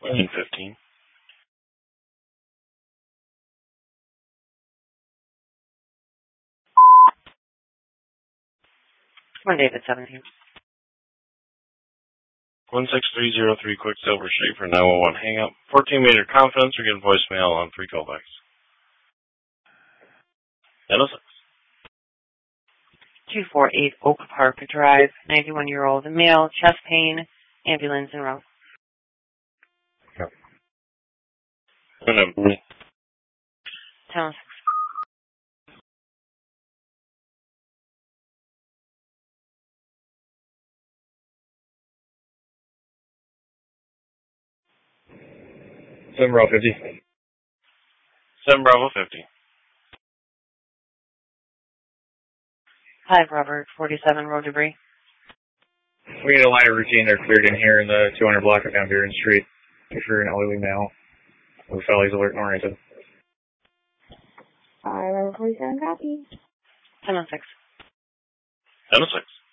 15. One David 17. 16303 Quicksilver Street for 911 hang up. 14-meter confidence or get voicemail on 3 callbacks. 106. 248 Oak Park Drive, 91-year-old male, chest pain, ambulance en route. Yep. 1006. Seven Bravo 50. 7 Bravo 50. 5 Robert 47 road debris. We need a line of routine. They're cleared in here in the 200 block of Van Buren Street. If you're an elderly male, the fellow's alert and oriented. 5 Robert 47 copy. 1006. 106.